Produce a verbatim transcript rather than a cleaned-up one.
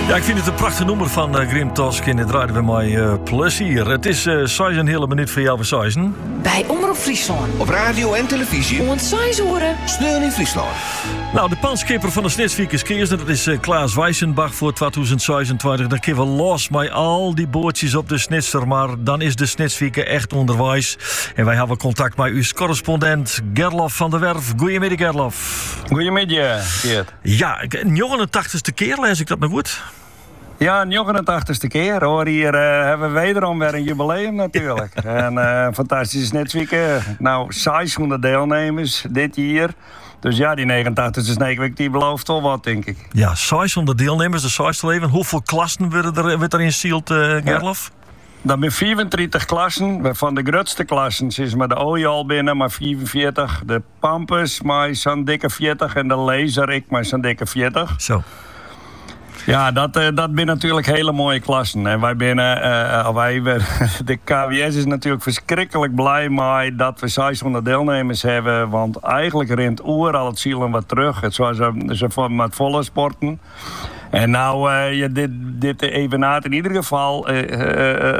Ja, ik vind het een prachtig nummer van uh, Grim Tosk en dit draaien we mij uh, plezier. Het is uh, zes een hele minuut voor jou voor zes. Bij Omroep Friesland. Op radio en televisie. Om het zes uren. Sneeuw in Friesland. Nou, de panskipper van de Snitsviekers Keersner, dat is uh, Klaas Wijsenbach voor twintig zesentwintig. Dan kunnen we los met al die bootjes op de Snitser, maar dan is de Snitsvieker echt onderwijs. En wij hebben contact met uw correspondent Gerlof van der Werf. Goedemiddag, Gerlof. Goedemiddag, Geert. Ja, een negenentachtigste keer lees ik dat nog goed. Ja, een negenentachtigste keer hoor. Hier uh, hebben we wederom weer een jubileum natuurlijk. en uh, fantastische Snitsvieken. Nou, zeshonderd deelnemers dit jaar. Dus ja, die negenentachtigste Sneekweek die belooft wel wat, denk ik. Ja, zeshonderd deelnemers, de zesde leven. Hoeveel klassen worden er, wordt er in Sielt, uh, Gerlof? Ja. Dat zijn vierentwintig klassen. Van de grootste klassen is maar de O J al binnen, maar vierenveertig. De Pampus, maar zo'n dikke veertig. En de Laser, ik maar zo'n dikke veertig. Zo. Ja, dat, uh, dat zijn natuurlijk hele mooie klassen. En wij binnen, uh, wij, de K W S is natuurlijk verschrikkelijk blij mee dat we zeshonderd deelnemers hebben. Want eigenlijk rent oer al het zielen wat terug. Het was ze met volle sporten. En nou, uh, ja, dit, dit evenaat in ieder geval. Uh, uh,